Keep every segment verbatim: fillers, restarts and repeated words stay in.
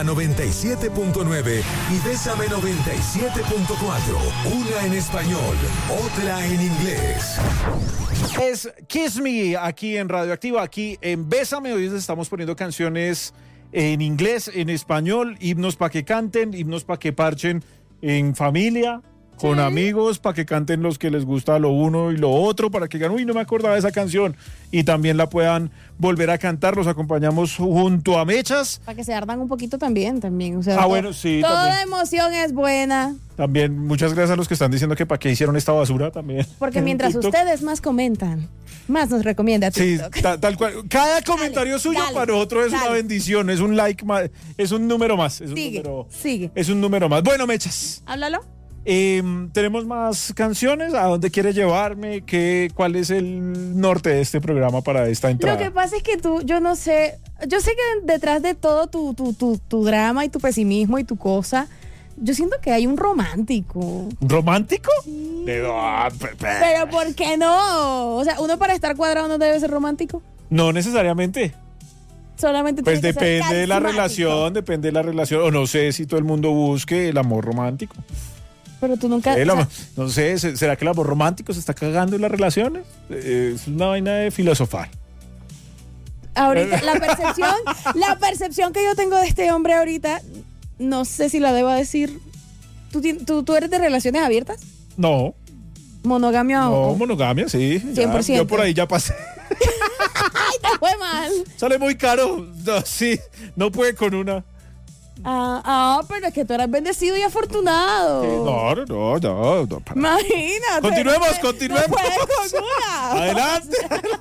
noventa y siete punto nueve y Bésame noventa y siete punto cuatro. Una en español, otra en inglés. Es Kiss Me aquí en Radioactiva, aquí en Bésame. Hoy les estamos poniendo canciones en inglés, en español, himnos para que canten, himnos para que parchen en familia, con ¿sí? amigos, para que canten los que les gusta lo uno y lo otro, para que digan, uy, no me acordaba de esa canción, y también la puedan volver a cantar. Los acompañamos junto a Mechas. Para que se ardan un poquito también, también. O sea, ah, todo, bueno, sí. Toda también. emoción es buena. También, muchas gracias a los que están diciendo que para qué hicieron esta basura también. Porque mientras ustedes más comentan, más nos recomienda TikTok. Sí, ta, tal cual. Cada comentario dale, suyo dale, para nosotros es dale. una bendición, es un like más, es un número más. Es un sigue, número, sigue. Es un número más. Bueno, Mechas. Háblalo. Eh, tenemos más canciones. ¿A dónde quiere llevarme? ¿Qué, ¿Cuál es el norte de este programa para esta entrada? Lo que pasa es que tú, yo no sé, yo sé que detrás de todo tu, tu, tu, tu drama y tu pesimismo y tu cosa, yo siento que hay un romántico. ¿Un romántico? Sí. De, oh, pero ¿por qué no? O sea, uno para estar cuadrado no debe ser romántico. No necesariamente. Solamente pues tiene que depende ser de la relación, depende de la relación. O no sé si todo el mundo busque el amor romántico. Pero tú nunca... El, o sea, no sé, ¿será que el amor romántico se está cagando en las relaciones? Eh, es una vaina de filosofar. Ahorita, la percepción, la percepción que yo tengo de este hombre ahorita, no sé si la debo decir. ¿Tú, tú, tú eres de relaciones abiertas? No. ¿Monogamia no, o...? No, monogamia, sí. cien por ciento. Ya, yo por ahí ya pasé. ¡Ay, te fue mal! Sale muy caro. No, sí, no puede con una. Ah, ah, pero es que tú eres bendecido y afortunado. No, no, no, no, no para. Imagínate. Continuemos, no, continuemos. No puedes con una. Adelante.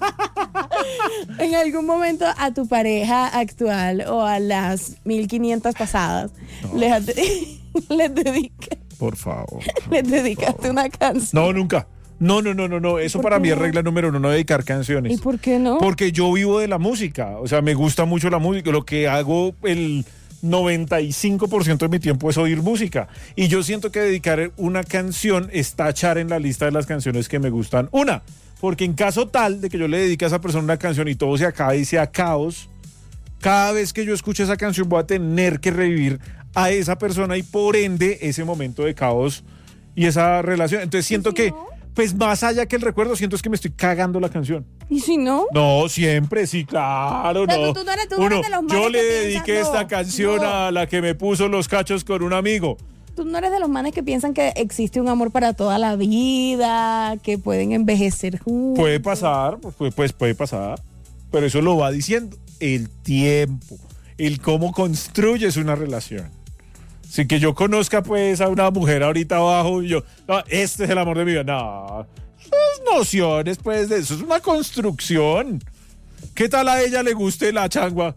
En algún momento a tu pareja actual o a las mil quinientas pasadas no. les, les dedicas. Por favor. Les dedicaste favor. una canción. No, nunca. No, no, no, no, no. Eso para mí no? es regla número uno, no dedicar canciones. ¿Y por qué no? Porque yo vivo de la música. O sea, me gusta mucho la música. Lo que hago el noventa y cinco por ciento de mi tiempo es oír música. Y yo siento que dedicar una canción es tachar en la lista de las canciones que me gustan. Una, porque en caso tal de que yo le dedique a esa persona una canción y todo se acabe y sea caos, cada vez que yo escuche esa canción voy a tener que revivir a esa persona y por ende ese momento de caos y esa relación. Entonces siento que no? Pues más allá que el recuerdo, siento es que me estoy cagando la canción. ¿Y si no? No, siempre, sí, claro, pero no. Tú, tú no eres, tú Uno, no eres de los manes yo le que dediqué piensan, esta no, canción no. a la que me puso los cachos con un amigo. Tú no eres de los manes que piensan que existe un amor para toda la vida, que pueden envejecer juntos. Puede pasar, pues, pues puede pasar, pero eso lo va diciendo el tiempo, el cómo construyes una relación. Sin que yo conozca pues a una mujer ahorita abajo y yo, no, este es el amor de mi vida. No, esas nociones pues de eso es una construcción. ¿Qué tal a ella le guste la changua?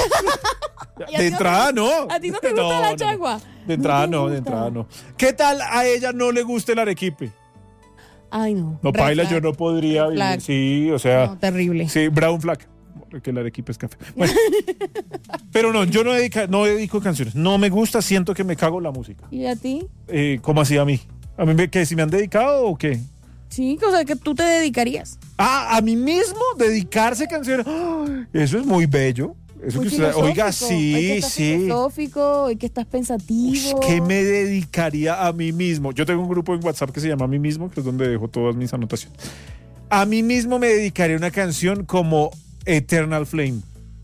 De entrada no. ¿A ti no te gusta no, la changua? No. De entrada no, no, de entrada no. ¿Qué tal a ella no le guste el arequipe? Ay no. No, paila, yo no podría vivir. Sí, o sea. No, terrible. Sí, brown flag. Que el arequipe es café. Bueno, pero no, yo no, dedica, no dedico canciones. No me gusta, siento que me cago la música. ¿Y a ti? Eh, ¿Cómo así a mí? ¿A mí me, que si me han dedicado o qué? Sí, o sea, que tú te dedicarías. Ah, a mí mismo, dedicarse canciones. ¡Oh! Eso es muy bello. Eso muy que usted, oiga, sí, hoy que estás sí. filosófico, hoy que estás pensativo. Uy, ¿qué me dedicaría a mí mismo? Yo tengo un grupo en WhatsApp que se llama A mí mismo, que es donde dejo todas mis anotaciones. A mí mismo me dedicaría una canción como Eternal Flame.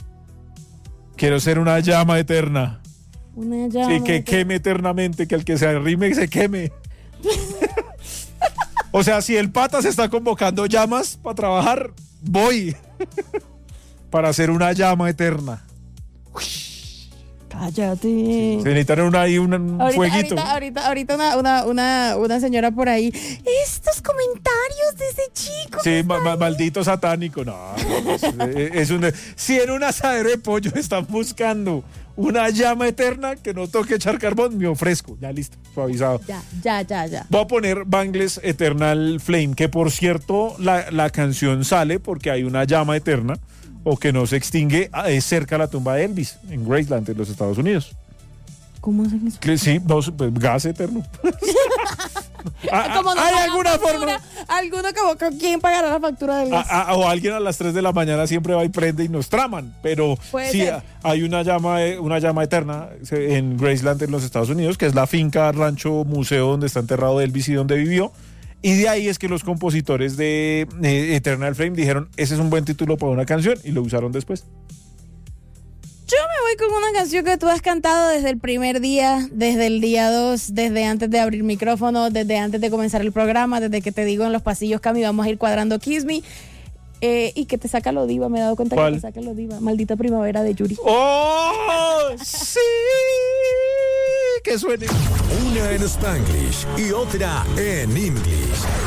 Quiero ser una llama eterna. Una llama. Sí, que eterna. Queme eternamente, que al que se arrime se queme. O sea, si el pata se está convocando llamas para trabajar, voy. Para hacer una llama eterna. Uy. Cállate. Sí, se necesitan una, ahí un, un ahorita, fueguito. Ahorita, ahorita, ahorita una, una, una, una señora por ahí. Estos comentarios de ese chico. Sí, ma, ma, maldito satánico. No, es, es un, si en un asadero de pollo están buscando una llama eterna que no toque echar carbón, me ofrezco. Ya listo, suavizado. Ya, ya, ya, ya. Voy a poner Bangles Eternal Flame, que por cierto la, la canción sale porque hay una llama eterna o que no se extingue es cerca a la tumba de Elvis, en Graceland, en los Estados Unidos. ¿Cómo hacen eso? Sí, no, pues, gas eterno. Ah, Como no ¿hay pagan alguna factura, forma? Alguno como con quién pagará la factura del gas. A- a- o alguien a las tres de la mañana siempre va y prende y nos traman, pero Puede sí ser. a- hay una llama eh, una llama eterna se- en Graceland en los Estados Unidos, que es la finca, rancho, museo donde está enterrado Elvis y donde vivió. Y de ahí es que los compositores de eh, Eternal Flame dijeron, ese es un buen título para una canción, y lo usaron después. Yo me voy con una canción que tú has cantado desde el primer día, desde el día dos, desde antes de abrir micrófono, desde antes de comenzar el programa, desde que te digo en los pasillos, Cami, vamos a ir cuadrando Kiss Me. Eh, y que te saca lo diva, me he dado cuenta ¿Cuál? que te saca lo diva. Maldita primavera de Yuri. ¡Oh! ¡Sí! Que suene. Una en Spanglish y otra en English.